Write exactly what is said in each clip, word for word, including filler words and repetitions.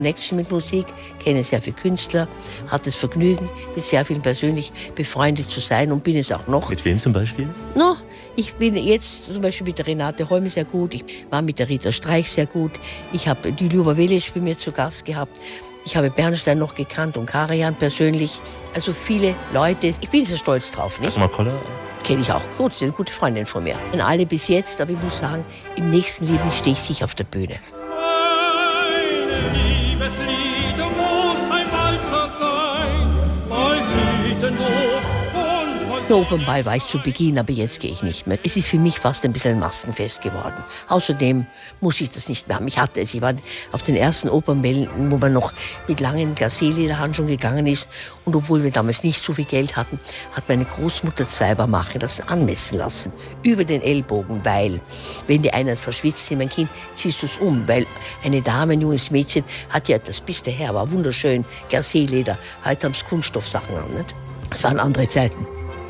Connection mit Musik, kenne sehr viele Künstler, hatte das Vergnügen, mit sehr vielen persönlich befreundet zu sein und bin es auch noch. Mit wem zum Beispiel? No, ich bin jetzt zum Beispiel mit der Renate Holm sehr gut, ich war mit der Rita Streich sehr gut, ich habe die Ljuba Veleš bei mir zu Gast gehabt, ich habe Bernstein noch gekannt und Karajan persönlich, also viele Leute, ich bin sehr stolz drauf. Nicht? Dagmar Koller? Kenne ich auch gut, sie ist eine gute Freundin von mir. Und alle bis jetzt, aber ich muss sagen, im nächsten Leben stehe ich sicher auf der Bühne. Der Opernball war ich zu Beginn, aber jetzt gehe ich nicht mehr. Es ist für mich fast ein bisschen ein Maskenfest geworden. Außerdem muss ich das nicht mehr haben. Ich hatte es, ich war auf den ersten Opernbällen, wo man noch mit langen Glacé-Lederhandschuhen gegangen ist. Und obwohl wir damals nicht so viel Geld hatten, hat meine Großmutter zweimal machen lassen, anmessen lassen. Über den Ellbogen, weil, wenn die einer verschwitzt sind, mein Kind, ziehst du es um. Weil eine Dame, ein junges Mädchen, hat ja, das bis daher war wunderschön, Glacé-Leder. Heute haben es Kunststoffsachen an, nicht? Es waren andere Zeiten.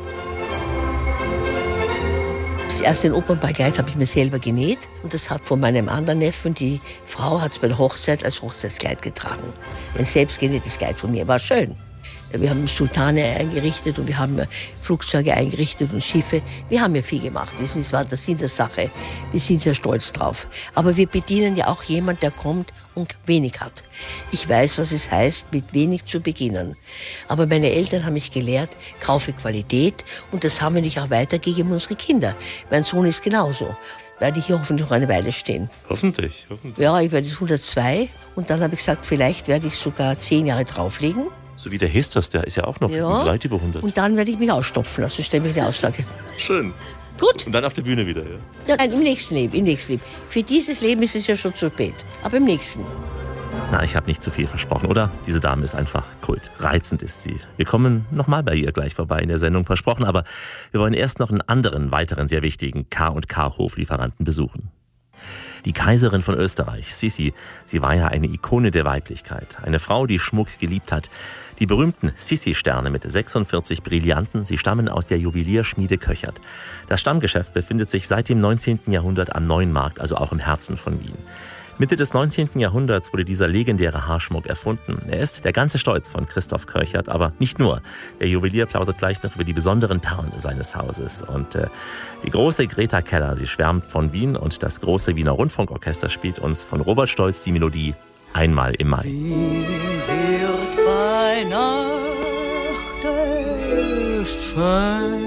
Das erste Opernballkleid habe ich mir selber genäht und das hat von meinem anderen Neffen, die Frau hat es bei der Hochzeit als Hochzeitskleid getragen. Ein selbstgenähtes Kleid von mir, war schön. Wir haben Sultane eingerichtet und wir haben Flugzeuge eingerichtet und Schiffe. Wir haben ja viel gemacht. Wir sind, das war der Sinn der Sache. Wir sind sehr stolz drauf. Aber wir bedienen ja auch jemanden, der kommt und wenig hat. Ich weiß, was es heißt, mit wenig zu beginnen. Aber meine Eltern haben mich gelehrt, kaufe Qualität. Und das haben wir nicht auch weitergegeben an unsere Kinder. Mein Sohn ist genauso. Werde ich hier hoffentlich noch eine Weile stehen. Hoffentlich, hoffentlich. Ja, ich werde hundertzwei. Und dann habe ich gesagt, vielleicht werde ich sogar zehn Jahre drauflegen. So wie der Hestos, der ist ja auch noch ja. weit über hundert. Und dann werde ich mich ausstopfen lassen, stelle mich eine Aussage. Schön. Gut. Und dann auf der Bühne wieder, ja? Ja, nein, im nächsten Leben, im nächsten Leben. Für dieses Leben ist es ja schon zu spät, aber im nächsten. Na, ich habe nicht zu viel versprochen, oder? Diese Dame ist einfach Kult. Reizend ist sie. Wir kommen nochmal bei ihr gleich vorbei in der Sendung, versprochen. Aber wir wollen erst noch einen anderen, weiteren sehr wichtigen K und K-Hoflieferanten besuchen. Die Kaiserin von Österreich, Sissi, sie war ja eine Ikone der Weiblichkeit. Eine Frau, die Schmuck geliebt hat. Die berühmten Sissi-Sterne mit sechsundvierzig Brillanten, sie stammen aus der Juwelierschmiede Köchert. Das Stammgeschäft befindet sich seit dem neunzehnten Jahrhundert am Neuen Markt, also auch im Herzen von Wien. Mitte des neunzehnten Jahrhunderts wurde dieser legendäre Haarschmuck erfunden. Er ist der ganze Stolz von Christoph Köchert, aber nicht nur. Der Juwelier plaudert gleich noch über die besonderen Perlen seines Hauses. Und äh, die große Greta Keller, sie schwärmt von Wien und das große Wiener Rundfunkorchester spielt uns von Robert Stolz die Melodie Einmal im Mai. Wien wird bei Nacht ist schön.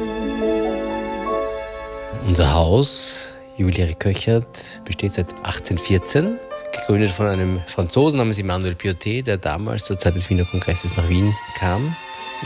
Unser Haus, Juweliere Köchert, besteht seit achtzehnhundertvierzehn. Gegründet von einem Franzosen namens Emmanuel Piotet, der damals zur Zeit des Wiener Kongresses nach Wien kam,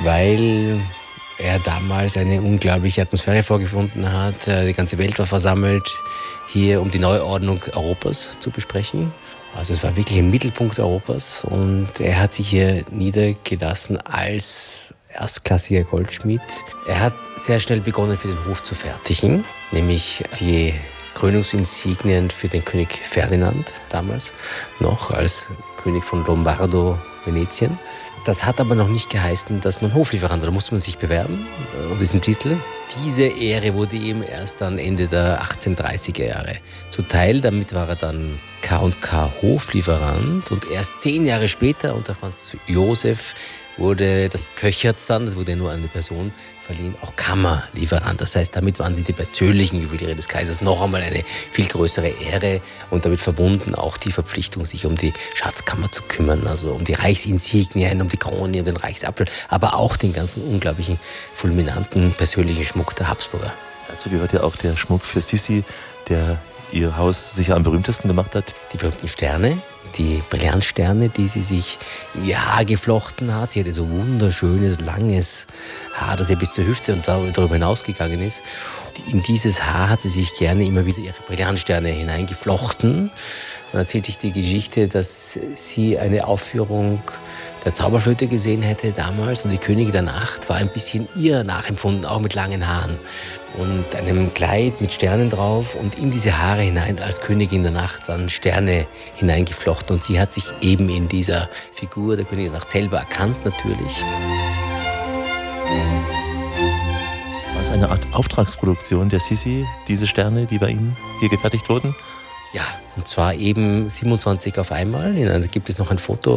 weil er damals eine unglaubliche Atmosphäre vorgefunden hat. Die ganze Welt war versammelt hier, um die Neuordnung Europas zu besprechen. Also es war wirklich ein Mittelpunkt Europas und er hat sich hier niedergelassen als erstklassiger Goldschmied. Er hat sehr schnell begonnen, für den Hof zu fertigen, nämlich die Krönungsinsignien für den König Ferdinand, damals noch als König von Lombardo, Venetien. Das hat aber noch nicht geheißen, dass man Hoflieferant, da musste man sich bewerben um diesen Titel. Diese Ehre wurde ihm erst dann Ende der achtzehnhundertdreißiger Jahre zuteil. Damit war er dann K und K Hoflieferant und erst zehn Jahre später unter Franz Josef wurde das Köchert dann, das wurde ja nur an eine Person verliehen, auch Kammerlieferant. Das heißt, damit waren sie die persönlichen Juweliere des Kaisers, noch einmal eine viel größere Ehre und damit verbunden auch die Verpflichtung, sich um die Schatzkammer zu kümmern, also um die Reichsinsignien, um die Krone, um den Reichsapfel, aber auch den ganzen unglaublichen, fulminanten persönlichen Schmuck der Habsburger. Dazu gehört ja auch der Schmuck für Sissi, der ihr Haus sicher am berühmtesten gemacht hat. Die berühmten Sterne, die Brillantsterne, die sie sich in ihr Haar geflochten hat. Sie hatte so wunderschönes, langes Haar, das ihr bis zur Hüfte und darüber hinausgegangen ist. In dieses Haar hat sie sich gerne immer wieder ihre Brillantsterne hineingeflochten. Dann erzählte ich die Geschichte, dass sie eine Aufführung der Zauberflöte gesehen hätte damals und die Königin der Nacht war ein bisschen ihr nachempfunden, auch mit langen Haaren und einem Kleid mit Sternen drauf und in diese Haare hinein als Königin der Nacht dann Sterne hineingeflochten und sie hat sich eben in dieser Figur der Königin der Nacht selber erkannt natürlich. War es eine Art Auftragsproduktion der Sissi, diese Sterne, die bei Ihnen hier gefertigt wurden? Ja, und zwar eben siebenundzwanzig auf einmal. Da gibt es noch ein Foto